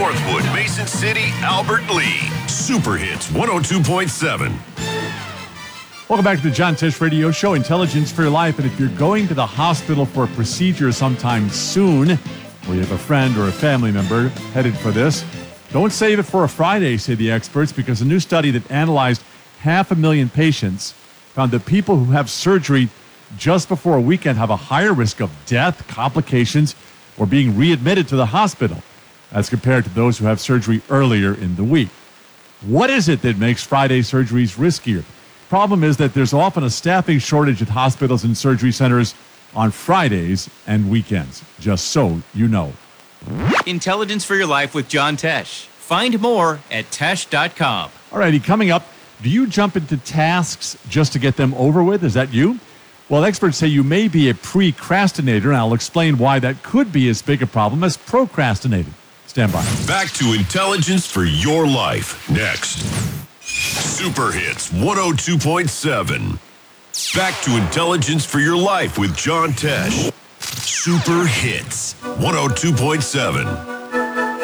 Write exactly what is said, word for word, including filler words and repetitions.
Northwood, Mason City, Albert Lee. Super Hits one oh two point seven. Welcome back to the John Tesh Radio Show, Intelligence for Your Life. And if you're going to the hospital for a procedure sometime soon, or you have a friend or a family member headed for this, don't save it for a Friday, say the experts, because a new study that analyzed half a million patients found that people who have surgery just before a weekend have a higher risk of death, complications, or being readmitted to the hospital as compared to those who have surgery earlier in the week. What is it that makes Friday surgeries riskier? Problem is that there's often a staffing shortage at hospitals and surgery centers on Fridays and weekends, just so you know. Intelligence for Your Life with John Tesh. Find more at tesh dot com. All righty, coming up, do you jump into tasks just to get them over with? Is that you? Well, experts say you may be a precrastinator, and I'll explain why that could be as big a problem as procrastinating. Stand by. Back to Intelligence for Your Life next. Super Hits one oh two point seven. Back to Intelligence for Your Life with John Tesh. Super Hits one oh two point seven.